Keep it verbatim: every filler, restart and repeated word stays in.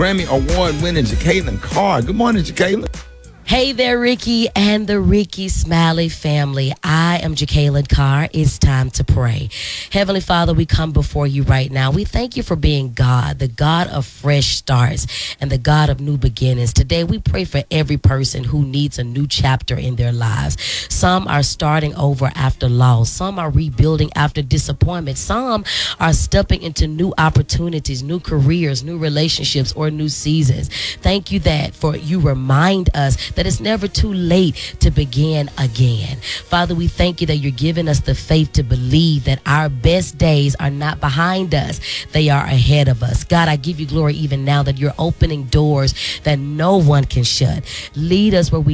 Grammy Award winning Jacqueline Carr. Good morning, Jacqueline. Hey there, Ricky and the Ricky Smiley family. I am Jacqueline Carr. It's time to pray. Heavenly Father, we come before you right now. We thank you for being God, the God of fresh starts and the God of new beginnings. Today, we pray for every person who needs a new chapter in their lives. Some are starting over after loss. Some are rebuilding after disappointment. Some are stepping into new opportunities, new careers, new relationships, or new seasons. Thank you that for you remind us that it's never too late to begin again. Father, we thank you that you're giving us the faith to believe that our best days are not behind us. They are ahead of us. God, I give you glory even now that you're opening doors that no one can shut. Lead us where we